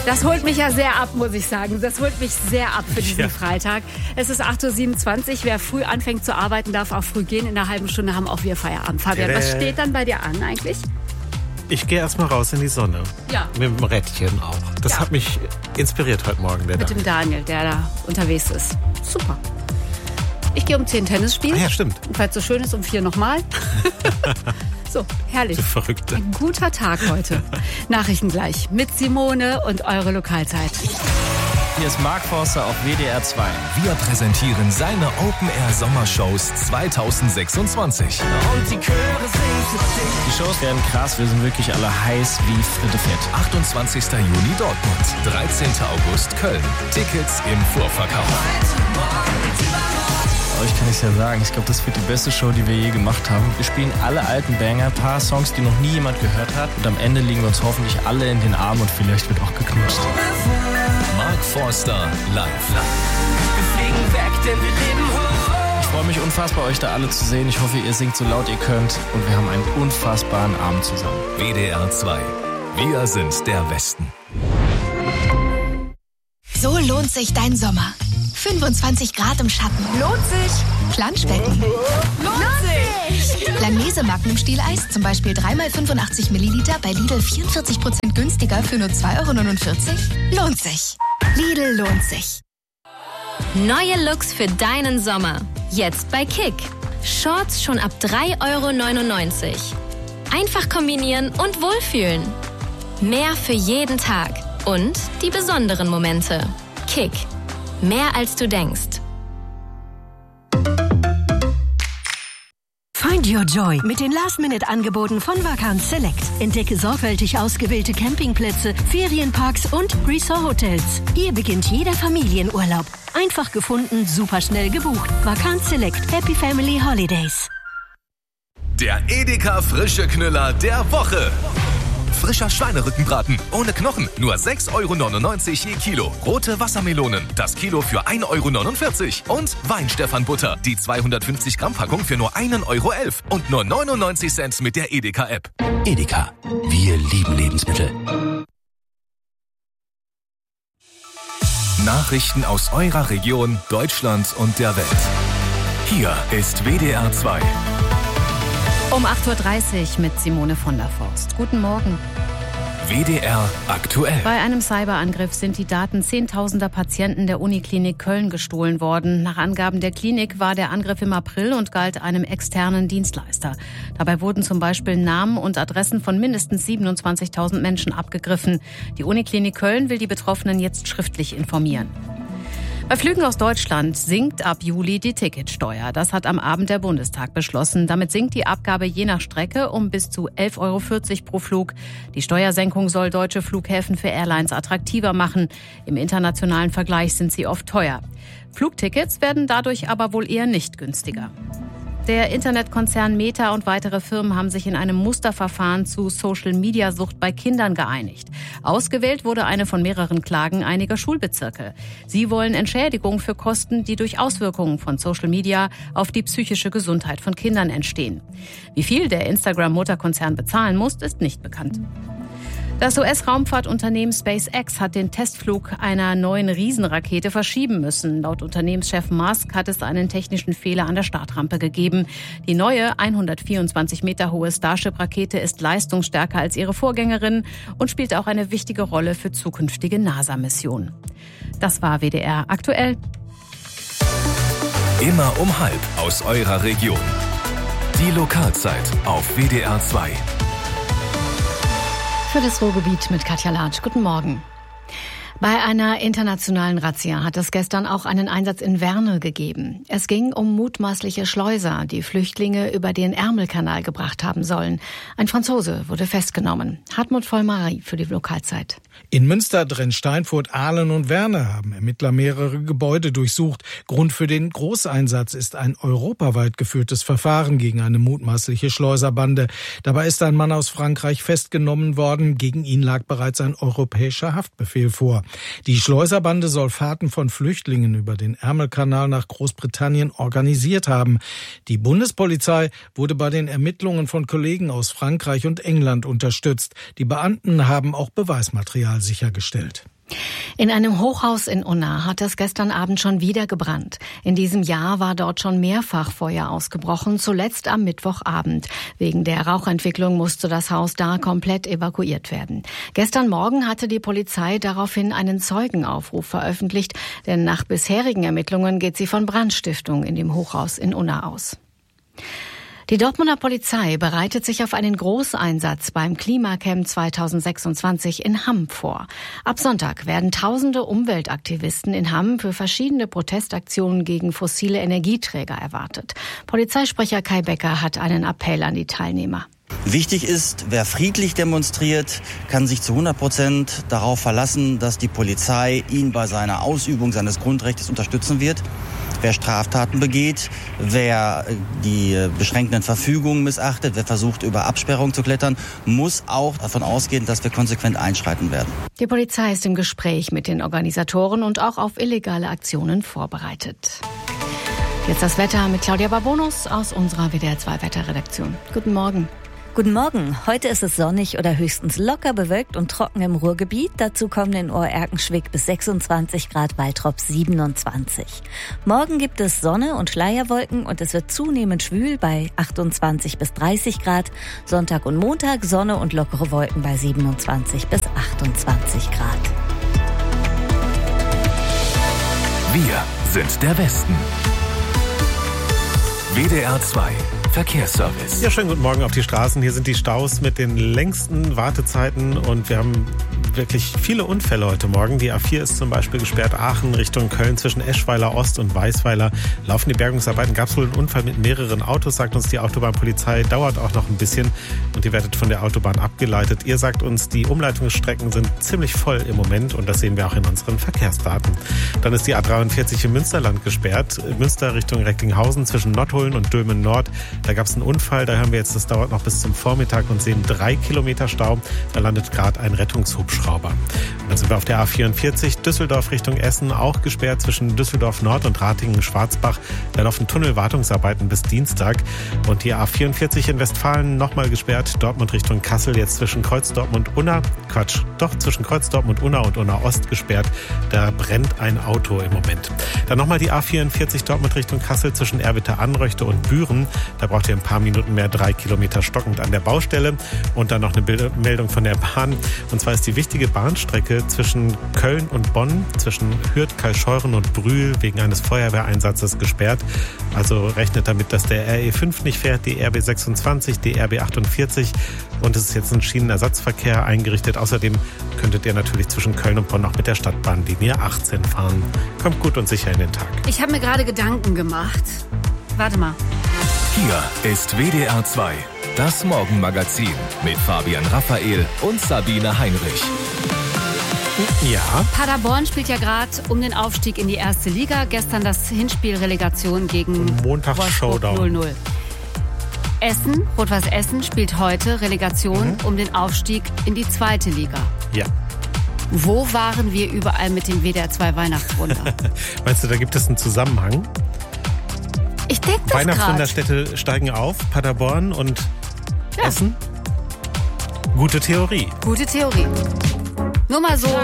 Das holt mich ja sehr ab, muss ich sagen. Das holt mich sehr ab für diesen Freitag. Es ist 8.27 Uhr. Wer früh anfängt zu arbeiten, darf auch früh gehen. In einer halben Stunde haben auch wir Feierabend. Fabian, was steht dann bei dir an eigentlich? Ich gehe erstmal raus in die Sonne. Ja. Mit dem Rädchen auch. Das hat mich inspiriert heute Morgen. Mit dem Daniel, der da unterwegs ist. Super. Ich gehe um 10 Tennis spielen. Ja, stimmt. Und falls es so schön ist, um 4 nochmal. So, herrlich. Du Verrückte. Ein guter Tag heute. Nachrichten gleich mit Simone und eure Lokalzeit. Hier ist Mark Forster auf WDR 2. Wir präsentieren seine Open-Air-Sommershows 2026. Und die Chöre singen für dich. Die Shows werden krass, wir sind wirklich alle heiß wie Fritte Fett. 28. Juni Dortmund, 13. August Köln. Tickets im Vorverkauf. Euch kann ich ja sagen, ich glaube, das wird die beste Show, die wir je gemacht haben. Wir spielen alle alten Banger, ein paar Songs, die noch nie jemand gehört hat. Und am Ende liegen wir uns hoffentlich alle in den Armen und vielleicht wird auch geknutscht. Mark Forster live. Wir fliegen weg, denn wir leben hoch. Ich freue mich unfassbar, euch da alle zu sehen. Ich hoffe, ihr singt so laut ihr könnt. Und wir haben einen unfassbaren Abend zusammen. WDR 2. Wir sind der Westen. So lohnt sich dein Sommer. 25 Grad im Schatten. Lohnt sich. Planschbecken. Lohnt sich. Langnese Magnum-Stieleis, zum Beispiel 3x85 Milliliter bei Lidl 44% günstiger für nur 2,49 €. Lohnt sich. Lidl lohnt sich. Neue Looks für deinen Sommer. Jetzt bei Kick. Shorts schon ab 3,99 €. Einfach kombinieren und wohlfühlen. Mehr für jeden Tag. Und die besonderen Momente. Kick. Mehr als du denkst. Find your joy mit den Last-Minute-Angeboten von Vacanz Select. Entdecke sorgfältig ausgewählte Campingplätze, Ferienparks und Resort-Hotels. Hier beginnt jeder Familienurlaub. Einfach gefunden, superschnell gebucht. Vacanz Select. Happy Family Holidays. Der Edeka Frische Knüller der Woche. Frischer Schweinerückenbraten ohne Knochen, nur 6,99 € je Kilo. Rote Wassermelonen, das Kilo für 1,49 €. Und Weinstephan-Butter, die 250 Gramm Packung für nur 1,11 € und nur 99 Cent mit der Edeka-App. Edeka, wir lieben Lebensmittel. Nachrichten aus eurer Region, Deutschland und der Welt. Hier ist WDR 2. Um 8.30 Uhr mit Simone von der Forst. Guten Morgen. WDR aktuell. Bei einem Cyberangriff sind die Daten zehntausender Patienten der Uniklinik Köln gestohlen worden. Nach Angaben der Klinik war der Angriff im April und galt einem externen Dienstleister. Dabei wurden zum Beispiel Namen und Adressen von mindestens 27.000 Menschen abgegriffen. Die Uniklinik Köln will die Betroffenen jetzt schriftlich informieren. Bei Flügen aus Deutschland sinkt ab Juli die Ticketsteuer. Das hat am Abend der Bundestag beschlossen. Damit sinkt die Abgabe je nach Strecke um bis zu 11,40 € pro Flug. Die Steuersenkung soll deutsche Flughäfen für Airlines attraktiver machen. Im internationalen Vergleich sind sie oft teuer. Flugtickets werden dadurch aber wohl eher nicht günstiger. Der Internetkonzern Meta und weitere Firmen haben sich in einem Musterverfahren zu Social-Media-Sucht bei Kindern geeinigt. Ausgewählt wurde eine von mehreren Klagen einiger Schulbezirke. Sie wollen Entschädigung für Kosten, die durch Auswirkungen von Social Media auf die psychische Gesundheit von Kindern entstehen. Wie viel der Instagram-Mutterkonzern bezahlen muss, ist nicht bekannt. Das US-Raumfahrtunternehmen SpaceX hat den Testflug einer neuen Riesenrakete verschieben müssen. Laut Unternehmenschef Musk hat es einen technischen Fehler an der Startrampe gegeben. Die neue 124 Meter hohe Starship-Rakete ist leistungsstärker als ihre Vorgängerin und spielt auch eine wichtige Rolle für zukünftige NASA-Missionen. Das war WDR aktuell. Immer um 12:30 aus eurer Region. Die Lokalzeit auf WDR 2. Für das Ruhrgebiet mit Katja Latsch. Guten Morgen. Bei einer internationalen Razzia hat es gestern auch einen Einsatz in Werne gegeben. Es ging um mutmaßliche Schleuser, die Flüchtlinge über den Ärmelkanal gebracht haben sollen. Ein Franzose wurde festgenommen. Hartmut Vollmari für die Lokalzeit. In Münster, Drenn-Steinfurt, Aalen und Werne haben Ermittler mehrere Gebäude durchsucht. Grund für den Großeinsatz ist ein europaweit geführtes Verfahren gegen eine mutmaßliche Schleuserbande. Dabei ist ein Mann aus Frankreich festgenommen worden. Gegen ihn lag bereits ein europäischer Haftbefehl vor. Die Schleuserbande soll Fahrten von Flüchtlingen über den Ärmelkanal nach Großbritannien organisiert haben. Die Bundespolizei wurde bei den Ermittlungen von Kollegen aus Frankreich und England unterstützt. Die Beamten haben auch Beweismaterial sichergestellt. In einem Hochhaus in Unna hat es gestern Abend schon wieder gebrannt. In diesem Jahr war dort schon mehrfach Feuer ausgebrochen, zuletzt am Mittwochabend. Wegen der Rauchentwicklung musste das Haus da komplett evakuiert werden. Gestern Morgen hatte die Polizei daraufhin einen Zeugenaufruf veröffentlicht, denn nach bisherigen Ermittlungen geht sie von Brandstiftung in dem Hochhaus in Unna aus. Die Dortmunder Polizei bereitet sich auf einen Großeinsatz beim Klimacamp 2026 in Hamm vor. Ab Sonntag werden tausende Umweltaktivisten in Hamm für verschiedene Protestaktionen gegen fossile Energieträger erwartet. Polizeisprecher Kai Becker hat einen Appell an die Teilnehmer. Wichtig ist, wer friedlich demonstriert, kann sich zu 100% darauf verlassen, dass die Polizei ihn bei seiner Ausübung seines Grundrechts unterstützen wird. Wer Straftaten begeht, wer die beschränkenden Verfügungen missachtet, wer versucht, über Absperrungen zu klettern, muss auch davon ausgehen, dass wir konsequent einschreiten werden. Die Polizei ist im Gespräch mit den Organisatoren und auch auf illegale Aktionen vorbereitet. Jetzt das Wetter mit Claudia Barbonus aus unserer WDR2-Wetterredaktion. Guten Morgen. Guten Morgen. Heute ist es sonnig oder höchstens locker bewölkt und trocken im Ruhrgebiet. Dazu kommen in Ohr-Erkenschwick bis 26 Grad, Waltrop 27. Morgen gibt es Sonne und Schleierwolken und es wird zunehmend schwül bei 28 bis 30 Grad. Sonntag und Montag Sonne und lockere Wolken bei 27 bis 28 Grad. Wir sind der Westen. WDR 2 Verkehrsservice. Ja, schönen guten Morgen auf die Straßen. Hier sind die Staus mit den längsten Wartezeiten und wir haben wirklich viele Unfälle heute Morgen. Die A4 ist zum Beispiel gesperrt, Aachen Richtung Köln zwischen Eschweiler Ost und Weißweiler. Laufen die Bergungsarbeiten. Gab es wohl einen Unfall mit mehreren Autos, sagt uns die Autobahnpolizei. Dauert auch noch ein bisschen und ihr werdet von der Autobahn abgeleitet. Ihr sagt uns, die Umleitungsstrecken sind ziemlich voll im Moment und das sehen wir auch in unseren Verkehrsdaten. Dann ist die A43 im Münsterland gesperrt. Münster Richtung Recklinghausen zwischen Nottuln und Dülmen Nord. Da gab es einen Unfall, da hören wir jetzt, das dauert noch bis zum Vormittag und sehen 3 Kilometer Stau. Da landet gerade ein Rettungshubschrauber. Und dann sind wir auf der A44 Düsseldorf Richtung Essen, auch gesperrt zwischen Düsseldorf Nord und Ratingen-Schwarzbach. Da laufen Tunnelwartungsarbeiten bis Dienstag. Und die A44 in Westfalen nochmal gesperrt, Dortmund Richtung Kassel, jetzt zwischen Kreuzdorp und Unna. Zwischen Kreuzdorp und Unna Ost gesperrt. Da brennt ein Auto im Moment. Dann nochmal die A44 Dortmund Richtung Kassel zwischen Erwitte-Anröchte und Büren. Da braucht ihr ein paar Minuten mehr, 3 Kilometer stockend an der Baustelle. Und dann noch eine Meldung von der Bahn. Und zwar ist die wichtige Bahnstrecke zwischen Köln und Bonn, zwischen Hürth, Kalscheuren und Brühl wegen eines Feuerwehreinsatzes gesperrt. Also rechnet damit, dass der RE5 nicht fährt, die RB 26, die RB 48. Und es ist jetzt ein Schienenersatzverkehr eingerichtet. Außerdem könntet ihr natürlich zwischen Köln und Bonn auch mit der Stadtbahnlinie 18 fahren. Kommt gut und sicher in den Tag. Ich habe mir gerade Gedanken gemacht. Warte mal. Hier ist WDR 2, das Morgenmagazin mit Fabian Raphael und Sabine Heinrich. Ja. Paderborn spielt ja gerade um den Aufstieg in die erste Liga. Gestern das Hinspiel Relegation gegen Montags-Showdown 0-0. Essen, Rot-Weiß Essen spielt heute Relegation um den Aufstieg in die zweite Liga. Ja. Wo waren wir überall mit dem WDR 2 Weihnachtswunder? Meinst du, da gibt es einen Zusammenhang? Ich denke das gerade. Weihnachtswunderstädte steigen auf, Paderborn und Essen? Gute Theorie. Gute Theorie. Nur mal so